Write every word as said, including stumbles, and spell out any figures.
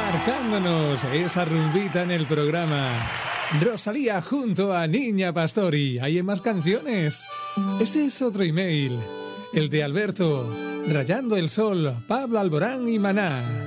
Marcándonos esa rumbita en el programa. Rosalía junto a Niña Pastori. ¿Hay más canciones? Este es otro email. El de Alberto. Rayando el sol, Pablo Alborán y Maná.